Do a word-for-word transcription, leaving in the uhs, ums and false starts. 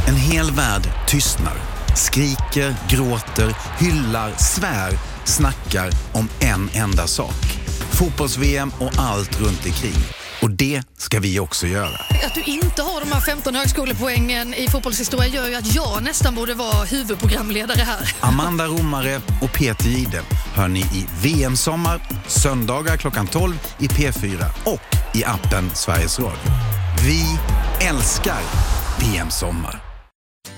En hel värld tystnar, skriker, gråter, hyllar, svär, snackar om en enda sak. Fotbolls-V M och allt runt omkring. Och det ska vi också göra. Att du inte har de här femton högskolepoängen i fotbollshistoria gör ju att jag nästan borde vara huvudprogramledare här. Amanda Romare och Peter Jihde hör ni i V M-sommar, söndagar klockan tolv i P fyra och i appen Sveriges Radio. Vi älskar V M-sommar.